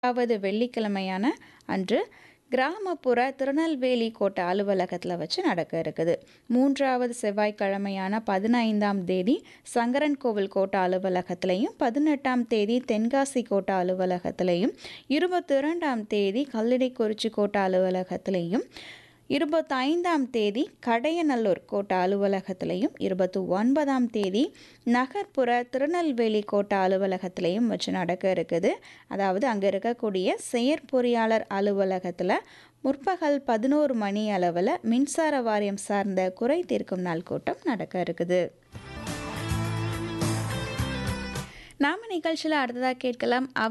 வது வெள்ளிக்கிழமையான அன்று கிராமப்புற திருநெல்வேலி கோட்ட அலுவலகத்தில் வச்சு நடக்க இருக்குது. 3வது செவ்வாய்க்கிழமையான 15ஆம் தேதி சங்கரன்கோவில் கோட்ட அலுவலகத்திலையும், 18ஆம் தேதி தென்காசி கோட்ட அலுவலகத்திலையும், 22ஆம் தேதி கல்லடைக்குறிச்சி கோட்ட அலுவலகத்திலையும், 25ஆம் தேதி கடையநல்லூர் கோட்ட அலுவலகத்திலையும், 29ஆம் தேதி நகர்ப்புற திருநெல்வேலி கோட்ட அலுவலகத்திலையும் வச்சு நடக்க இருக்குது. அதாவது அங்கே இருக்கக்கூடிய செயற்பொறியாளர் அலுவலகத்தில் முற்பகல் 11 மணி அளவில் மின்சார வாரியம் சார்ந்த குறை தீர்க்கும் நாள் கூட்டம் நடக்க இருக்குது. நாம நிகழ்ச்சியில் அடுத்ததாக கேட்கலாம்